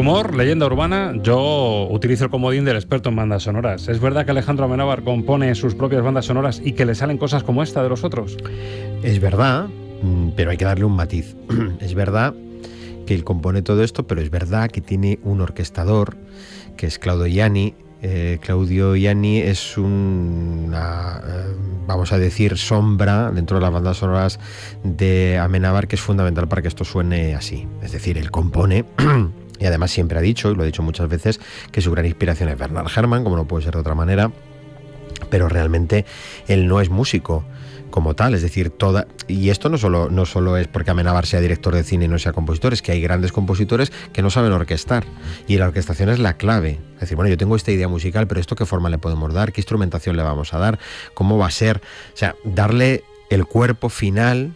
Rumor, leyenda urbana, yo utilizo el comodín del experto en bandas sonoras. ¿Es verdad que Alejandro Amenábar compone sus propias bandas sonoras y que le salen cosas como esta de los otros? Es verdad, pero hay que darle un matiz. Es verdad que él compone todo esto, pero es verdad que tiene un orquestador, que es Claudio Ianni. Claudio Ianni es una, vamos a decir, sombra dentro de las bandas sonoras de Amenábar, que es fundamental para que esto suene así. Es decir, él compone... Y además siempre ha dicho, y lo ha dicho muchas veces, que su gran inspiración es Bernard Herrmann, como no puede ser de otra manera, pero realmente él no es músico como tal, es decir, y esto no solo es porque Amenábar sea director de cine y no sea compositor, es que hay grandes compositores que no saben orquestar, y la orquestación es la clave. Es decir, bueno, yo tengo esta idea musical, pero ¿esto qué forma le podemos dar? ¿Qué instrumentación le vamos a dar? ¿Cómo va a ser? O sea, darle el cuerpo final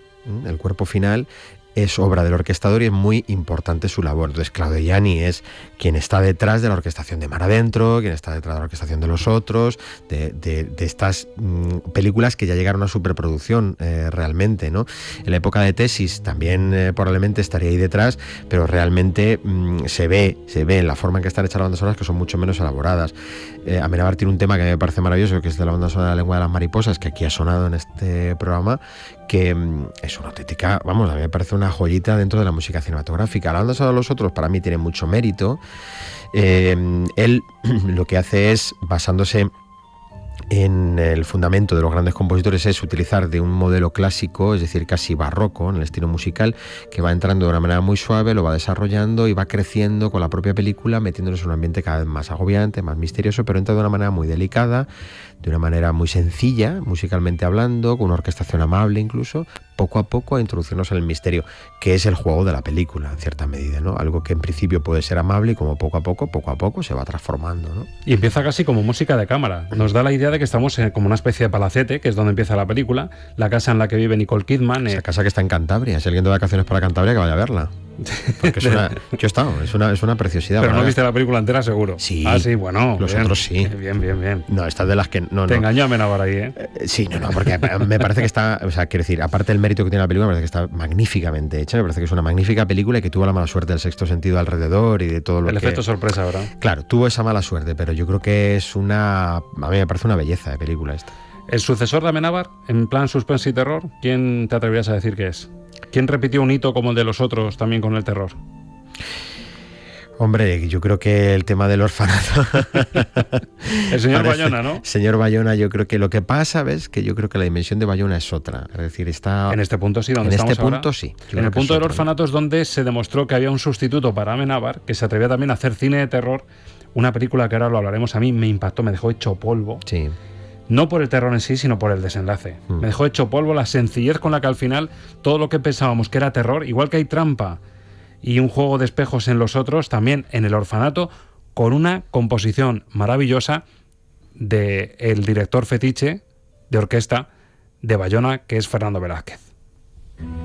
es obra del orquestador y es muy importante su labor. Entonces, Claudio Ianni es quien está detrás de la orquestación de Mar Adentro, quien está detrás de la orquestación de Los Otros, de estas películas que ya llegaron a superproducción realmente, ¿no? En la época de Tesis también probablemente estaría ahí detrás, pero realmente se ve en la forma en que están hechas las bandas sonoras que son mucho menos elaboradas. Amenábar tiene un tema que me parece maravilloso, que es de la banda sonora de La lengua de las mariposas, que aquí ha sonado en este programa, que es una auténtica, vamos, a mí me parece una joyita dentro de la música cinematográfica. La banda sonora de Los Otros para mí tiene mucho mérito. Él lo que hace es, basándose en el fundamento de los grandes compositores, es utilizar de un modelo clásico, es decir, casi barroco en el estilo musical, que va entrando de una manera muy suave, lo va desarrollando y va creciendo con la propia película, metiéndonos en un ambiente cada vez más agobiante, más misterioso, pero entra de una manera muy delicada, de una manera muy sencilla, musicalmente hablando, con una orquestación amable incluso, poco a poco a introducirnos en el misterio, que es el juego de la película, en cierta medida, ¿no? Algo que en principio puede ser amable y como poco a poco se va transformando, ¿no? Y empieza casi como música de cámara. Nos da la idea de que estamos en como una especie de palacete, que es donde empieza la película, la casa en la que vive Nicole Kidman. Esa casa que está en Cantabria. Si alguien de vacaciones para Cantabria, que vaya a verla. Porque yo he estado, es una preciosidad. Pero no viste la película entera, seguro. Sí. Ah, sí, bueno. Los bien, otros sí. Bien. No, estas de las que no. Te engañó Amenábar ahí, ¿eh? Sí, no, porque me parece que está, o sea, quiero decir, aparte del mérito que tiene la película, me parece que está magníficamente hecha, me parece que es una magnífica película y que tuvo la mala suerte del sexto sentido alrededor y de todo lo que... El efecto sorpresa, ¿verdad? Claro, tuvo esa mala suerte, pero yo creo que es a mí me parece una belleza de película esta. El sucesor de Amenábar, en plan suspense y terror, ¿quién te atreverías a decir que es? ¿Quién repitió un hito como el de Los Otros también con el terror? Hombre, yo creo que el tema del orfanato... El señor Bayona, ¿no? Señor Bayona, yo creo que lo que pasa, ¿ves? Que yo creo que la dimensión de Bayona es otra. Es decir, está... En este punto sí, donde estamos ahora. En este punto ahora, sí. En el punto del orfanato es donde se demostró que había un sustituto para Amenábar, que se atrevía también a hacer cine de terror. Una película que ahora lo hablaremos, a mí me impactó, me dejó hecho polvo. Sí. No por el terror en sí, sino por el desenlace. Me dejó hecho polvo la sencillez con la que al final todo lo que pensábamos que era terror, igual que hay trampa y un juego de espejos en Los Otros, también en el orfanato, con una composición maravillosa del director fetiche de orquesta de Bayona, que es Fernando Velázquez.